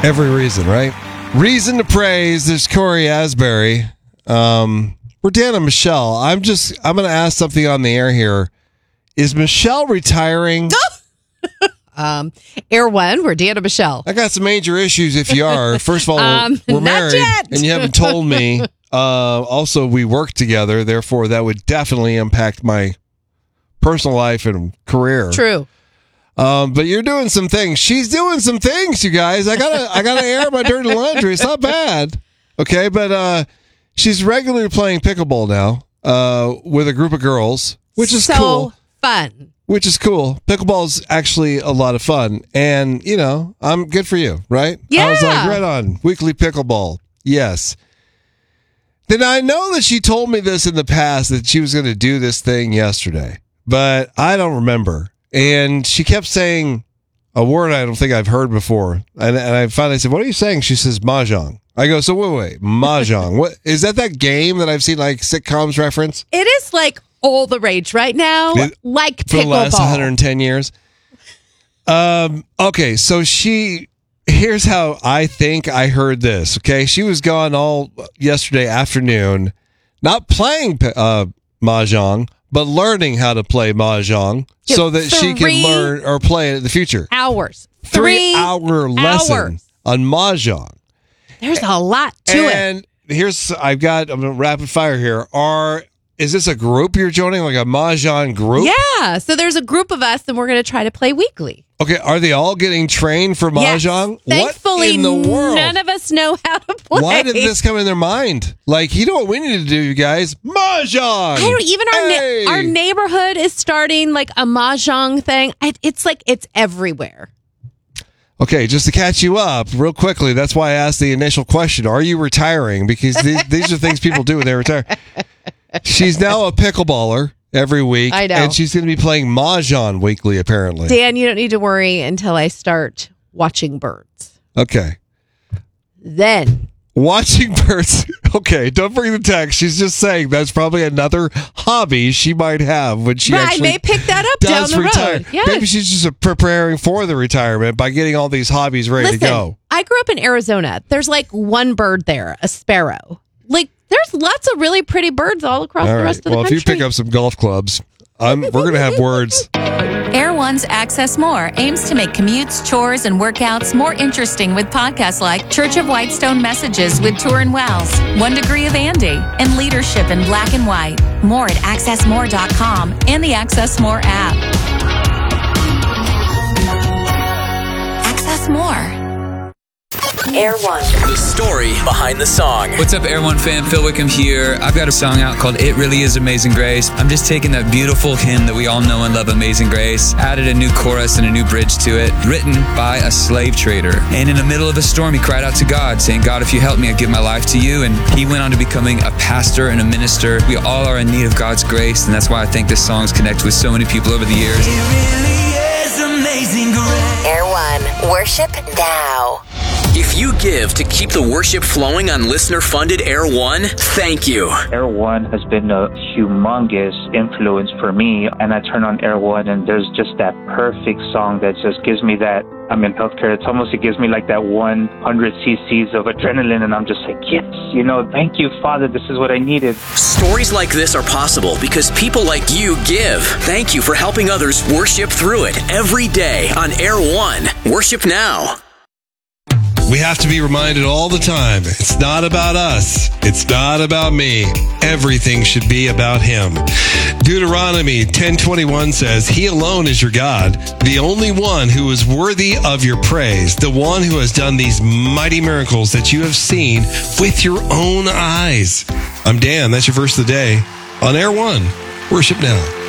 Every reason, right? Reason to praise. There's Corey Asbury. We're Dan and Michelle. I'm going to ask something on the air here. Is Michelle retiring? Air One, we're Dan and Michelle. I got some major issues if you are. First of all, we're married yet. and you haven't told me. Also, we work together. Therefore, that would definitely impact my personal life and career. True. But you're doing some things. She's doing some things, you guys. I gotta air my dirty laundry. It's not bad. Okay, but she's regularly playing pickleball now with a group of girls, which is cool. Fun. Which is cool. Pickleball is actually a lot of fun. And, I'm good for you, right? Yeah. I was like, right on. Weekly pickleball. Yes. Then I know that she told me this in the past, that she was going to do this thing yesterday, but I don't remember. And she kept saying a word I don't think I've heard before. And I finally said, what are you saying? She says, mahjong. I go, so wait, mahjong. What is that game that I've seen like sitcoms reference? It is like all the rage right now, like pickleball. For the last 110 years. Okay, so here's how I think I heard this, okay? She was gone all yesterday afternoon, not playing mahjong, but learning how to play mahjong so that she can learn or play it in the future. Hours. 3-hour lesson on mahjong. There's a lot to it. And I'm going rapid fire here. Is this a group you're joining, like a mahjong group? Yeah. So there's a group of us, and we're going to try to play weekly. Okay. Are they all getting trained for mahjong? Yes. Thankfully, what in the world? None of us know how to play. Why didn't this come in their mind? Like, you know what we need to do, you guys? Mahjong! Our neighborhood is starting like a mahjong thing. It's everywhere. Okay, just to catch you up real quickly, that's why I asked the initial question. Are you retiring? Because these are things people do when they retire. She's now a pickleballer every week. I know. And she's going to be playing mahjong weekly, apparently. Dan, you don't need to worry until I start watching birds. Okay. Then. Watching birds. Okay, don't bring the text. She's just saying that's probably another hobby she might have when she actually I may pick that up down the road. Yes. Maybe she's just preparing for the retirement by getting all these hobbies ready to go. I grew up in Arizona. There's like one bird there, a sparrow. Like, there's lots of really pretty birds all across the rest of the country. Well, if you pick up some golf clubs, we're going to have words. Air One's Access More aims to make commutes, chores, and workouts more interesting with podcasts like Church of Whitestone Messages with Turin Wells, 1 Degree of Andy, and Leadership in Black and White. More at accessmore.com and the Access More app. Access More. Air One. The story behind the song. What's up, Air One fam? Phil Wickham here. I've got a song out called It Really Is Amazing Grace. I'm just taking that beautiful hymn that we all know and love, Amazing Grace, added a new chorus and a new bridge to it, written by a slave trader. And in the middle of a storm, he cried out to God, saying, God, if you help me, I give my life to you. And he went on to becoming a pastor and a minister. We all are in need of God's grace, and that's why I think this song's connected with so many people over the years. It really is amazing grace. Air One. Worship now. If you give to keep the worship flowing on listener-funded Air One, thank you. Air One has been a humongous influence for me, and I turn on Air One, and there's just that perfect song that just gives me that. I'm in healthcare. It gives me like that 100 cc's of adrenaline, and I'm just like, yes, thank you, Father. This is what I needed. Stories like this are possible because people like you give. Thank you for helping others worship through it every day on Air One. Worship now. We have to be reminded all the time, it's not about us. It's not about me. Everything should be about him. Deuteronomy 10:21 says, He alone is your God, the only one who is worthy of your praise, the one who has done these mighty miracles that you have seen with your own eyes. I'm Dan. That's your verse of the day on Air One. Worship now.